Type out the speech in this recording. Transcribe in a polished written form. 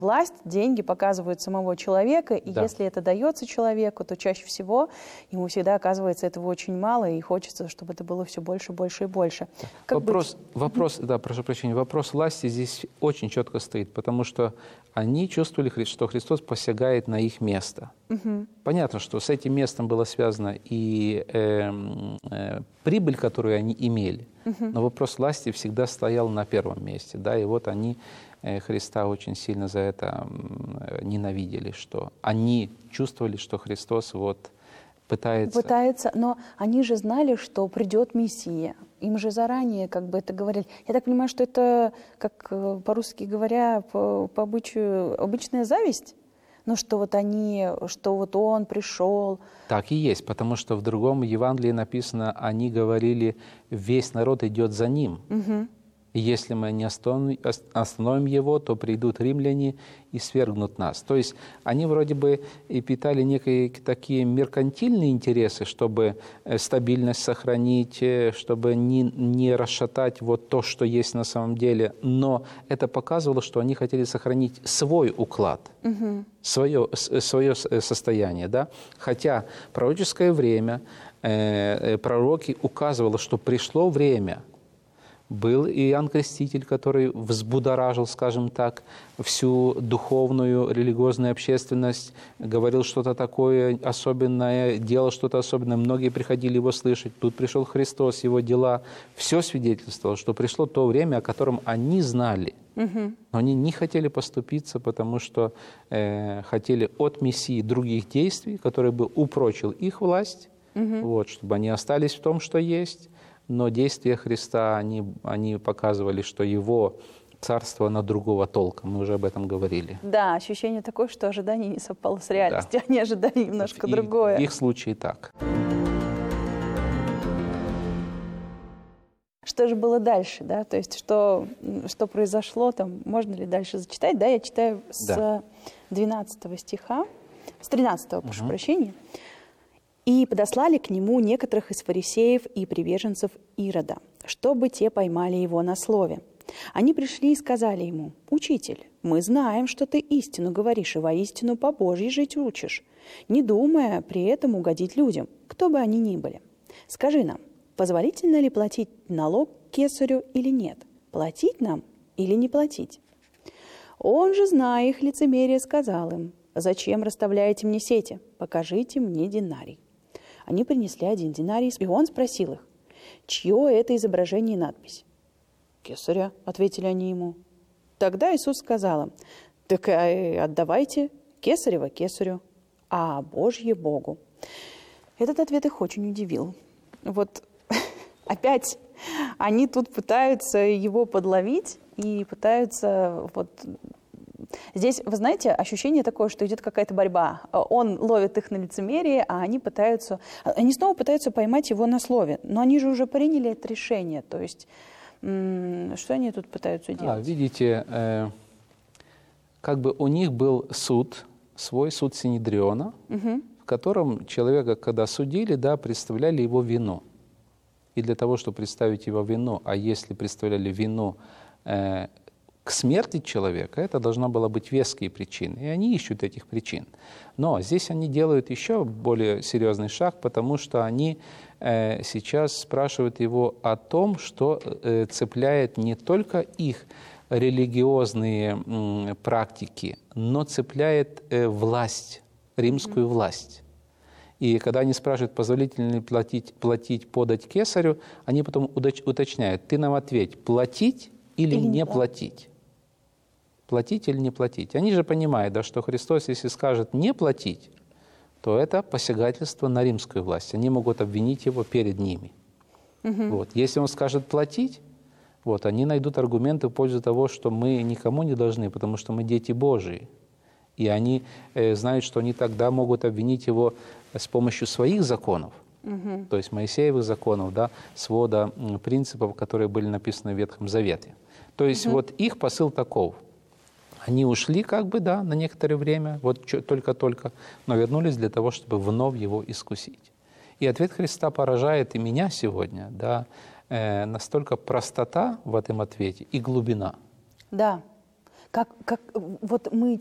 Власть, деньги показывают самого человека, и Да. если это дается человеку, то чаще всего ему всегда оказывается этого очень мало, и хочется, чтобы это было все больше, больше и больше. Как быть? Да, прошу прощения, вопрос власти здесь очень четко стоит, потому что они чувствовали, что Христос посягает на их место. Понятно, что с этим местом было связано и прибыль, которую они имели, но вопрос власти всегда стоял на первом месте, да, и вот они Христа очень сильно за это ненавидели, что они чувствовали, что Христос вот пытается... Но они же знали, что придет Мессия. Им же заранее как бы это говорили. Я так понимаю, что это, как по-русски говоря, по обычаю, обычная зависть? Ну, что вот он пришел. Так и есть, потому что в другом Евангелии написано, они говорили, весь народ идет за ним. И если мы не остановим его, то придут римляне и свергнут нас. То есть они вроде бы и питали некие такие меркантильные интересы, чтобы стабильность сохранить, чтобы не расшатать вот то, что есть на самом деле. Но это показывало, что они хотели сохранить свой уклад, свое состояние. Да? Хотя пророческое время, пророки указывали, что пришло время. Был Иоанн Креститель, который взбудоражил, скажем так, всю духовную, религиозную общественность, говорил что-то такое особенное, делал что-то особенное. Многие приходили его слышать. Тут пришел Христос, его дела. Все свидетельствовало, что пришло то время, о котором они знали. Но они не хотели поступиться, потому что хотели от Мессии других действий, который бы упрочил их власть, вот, чтобы они остались в том, что есть. Но действия Христа, они показывали, что его царство на другого толка. Мы уже об этом говорили. Да, ощущение такое, что ожидание не совпало с реальностью. Да. Они ожидали немножко другое. В их случае так. Что же было дальше, да? То есть что произошло там? Можно ли дальше зачитать? Да, я читаю с 12 стиха, с 13, прошу прощения. «И подослали к нему некоторых из фарисеев и приверженцев Ирода, чтобы те поймали его на слове. Они пришли и сказали ему: „Учитель, мы знаем, что ты истину говоришь и воистину по Божьей жить учишь, не думая при этом угодить людям, кто бы они ни были. Скажи нам, позволительно ли платить налог кесарю или нет? Платить нам или не платить?“ Он же, зная их лицемерие, сказал им: „Зачем расставляете мне сети? Покажите мне динарий“. Они принесли 1 динарий, и он спросил их: „Чье это изображение и надпись?“ „Кесаря“, — ответили они ему. Тогда Иисус сказал им: „Так отдавайте кесарево кесарю, а Божье Богу“. Этот ответ их очень удивил. Вот опять они тут пытаются его подловить и пытаются вот... Здесь, вы знаете, ощущение такое, что идет какая-то борьба. Он ловит их на лицемерие, а они снова пытаются поймать его на слове. Но они же уже приняли это решение. То есть, что они тут пытаются делать? Видите, как бы у них был суд, свой суд Синедриона, в котором человека, когда судили, да, представляли его вину. И для того, чтобы представить его вину, а если представляли вину к смерти человека, это должна была быть веские причины. И они ищут этих причин. Но здесь они делают еще более серьезный шаг, потому что они сейчас спрашивают его о том, что цепляет не только их религиозные практики, но цепляет власть, римскую власть. И когда они спрашивают, позволительно ли платить, подать кесарю, они потом уточняют: ты нам ответь, платить или не платить? Платить или не платить? Они же понимают, да, что Христос, если скажет не платить, то это посягательство на римскую власть. Они могут обвинить его перед ними. Вот. Если он скажет платить, вот, они найдут аргументы в пользу того, что мы никому не должны, потому что мы дети Божии. И они знают, что они тогда могут обвинить его с помощью своих законов, то есть Моисеевых законов, да, свода принципов, которые были написаны в Ветхом Завете. То есть вот их посыл таков. Они ушли как бы, да, на некоторое время, вот только-только, но вернулись для того, чтобы вновь его искусить. И ответ Христа поражает и меня сегодня, да, настолько простота в этом ответе и глубина. Да. Вот мы